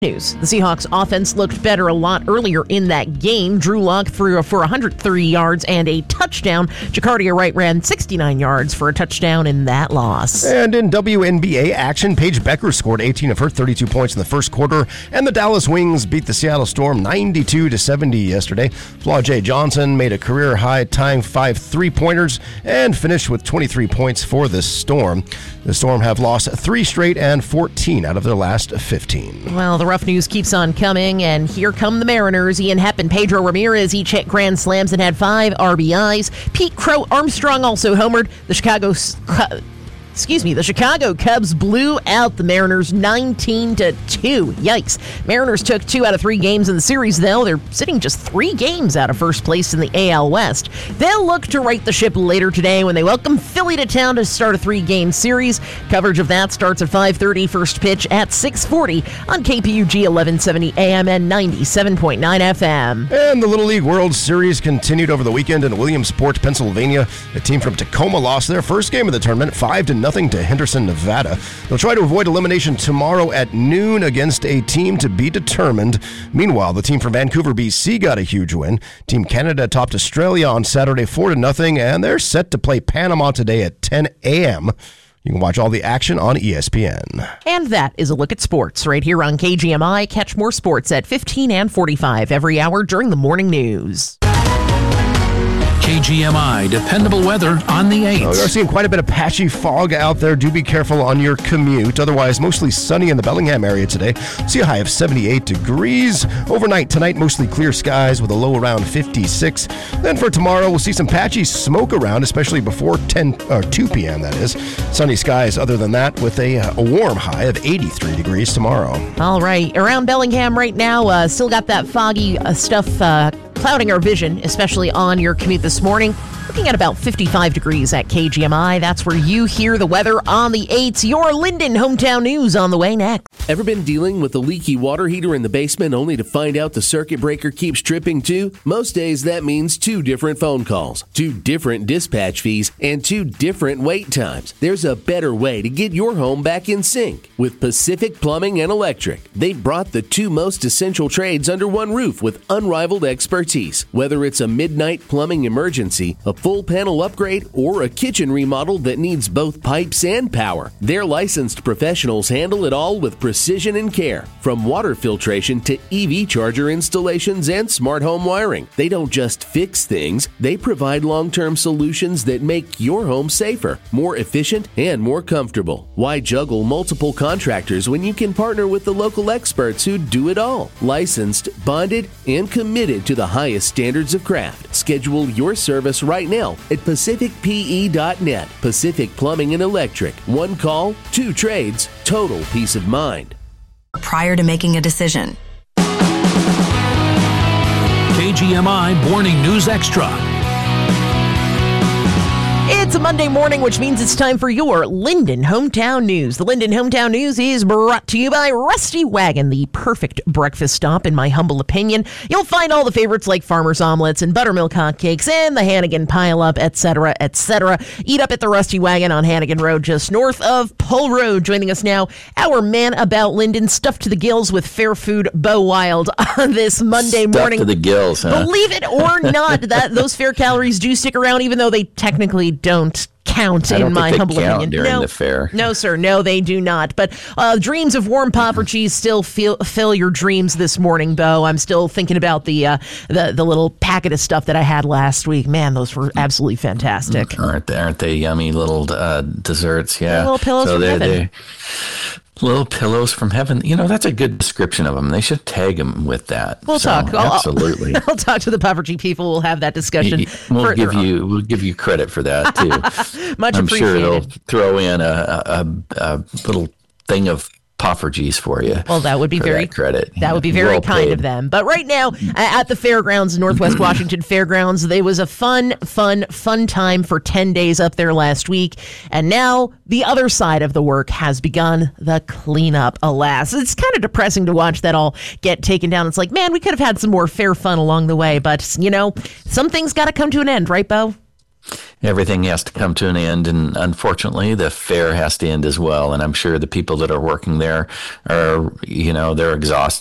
News. The Seahawks offense looked better a lot earlier in that game. Drew Lock threw for 130 yards and a touchdown. Jacardia Wright ran 69 yards for a touchdown in that loss. And in WNBA action, Paige Becker scored 18 of her 32 points in the first quarter, and the Dallas Wings beat the Seattle Storm 92-70 yesterday. Flaw J. Johnson made a career-high tying 5 3-pointers and finished with 23 points for the Storm. The Storm have lost 3 straight and 14 out of their last 15. Well, the rough news keeps on coming, and here come the Mariners. Ian Happ and Pedro Ramirez each hit grand slams and had 5 RBIs. Pete Crow Armstrong also homered. The Chicago Cubs blew out the Mariners 19-2. Yikes. Mariners took 2 out of 3 games in the series, though. They're sitting just 3 games out of first place in the AL West. They'll look to right the ship later today when they welcome Philly to town to start a 3-game series. Coverage of that starts at 5:30, first pitch at 6:40 on KPUG 1170 AM and 97.9 FM. And the Little League World Series continued over the weekend in Williamsport, Pennsylvania. A team from Tacoma lost their first game of the tournament, 5-0 to Henderson, Nevada. They'll try to avoid elimination tomorrow at noon against a team to be determined. Meanwhile, the team from Vancouver, BC got a huge win. Team Canada topped Australia on Saturday 4-0, and they're set to play Panama today at 10 a.m. You can watch all the action on ESPN. And that is a look at sports right here on KGMI. Catch more sports at 15 and 45 every hour during the morning news. KGMI dependable weather on the 8th. We are seeing quite a bit of patchy fog out there. Do be careful on your commute. Otherwise, mostly sunny in the Bellingham area today. See a high of 78 degrees. Overnight tonight, mostly clear skies with a low around 56. Then for tomorrow, we'll see some patchy smoke around, especially before 2 p.m., that is. Sunny skies other than that with a warm high of 83 degrees tomorrow. All right. Around Bellingham right now, still got that foggy stuff clouding our vision, especially on your commute this morning. Looking at about 55 degrees at KGMI. That's where you hear the weather on the 8th. Your Linden Hometown News on the way next. Ever been dealing with a leaky water heater in the basement only to find out the circuit breaker keeps tripping too? Most days that means 2 different phone calls, 2 different dispatch fees, and 2 different wait times. There's a better way to get your home back in sync. With Pacific Plumbing and Electric, they brought the 2 most essential trades under one roof with unrivaled expertise. Whether it's a midnight plumbing emergency, a full panel upgrade, or a kitchen remodel that needs both pipes and power, their licensed professionals handle it all with precision and care. From water filtration to EV charger installations and smart home wiring, they don't just fix things, they provide long-term solutions that make your home safer, more efficient, and more comfortable. Why juggle multiple contractors when you can partner with the local experts who do it all? Licensed, bonded, and committed to the highest standards of craft. Schedule your service right now at pacificpe.net. Pacific Plumbing and Electric. 1 call, 2 trades, total peace of mind. Prior to making a decision. KGMI Morning News Extra. It's a Monday morning, which means it's time for your Linden Hometown News. The Linden Hometown News is brought to you by Rusty Wagon, the perfect breakfast stop, in my humble opinion. You'll find all the favorites like Farmer's Omelets and Buttermilk Hotcakes and the Hannigan Pile-Up, etc., etc. Eat up at the Rusty Wagon on Hannigan Road, just north of Pole Road. Joining us now, our man about Linden, stuffed to the gills with fair food, Bo Wild, on this Monday morning. Stuffed to the gills, huh? Believe it or not, that those fair calories do stick around, even though they technically don't count in my humble opinion. During the fair. No, sir. No, they do not. But dreams of warm poffertjes still fill your dreams this morning, Bo. I'm still thinking about the little packet of stuff that I had last week. Man, those were absolutely fantastic. Aren't they yummy little desserts? Yeah. Little pillows from heaven. Little pillows from heaven. You know, that's a good description of them. They should tag them with that. We'll talk. Absolutely. I'll talk to the Puffergy people. We'll have that discussion. We'll give you credit for that too. Much I'm appreciated. sure they'll throw in a little thing of Poffertjes for you. Well, that would be very credit. That would be very kind of them. But right now at the fairgrounds, Northwest Washington Fairgrounds, there was a fun time for 10 days up there last week. And now the other side of the work has begun, the cleanup, alas. It's kind of depressing to watch that all get taken down. It's like, man, we could have had some more fair fun along the way. But, you know, some things got to come to an end, right, Bo? everything has to come to an end, and unfortunately the fair has to end as well. And I'm sure the people that are working there are, they're exhausted